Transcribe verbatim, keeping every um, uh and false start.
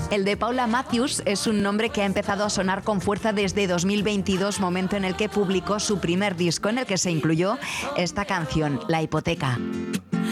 El de Paula Matthews es un nombre que ha empezado a sonar con fuerza desde dos mil veintidós, momento en el que publicó su primer disco en el que se incluyó esta canción, La Hipoteca.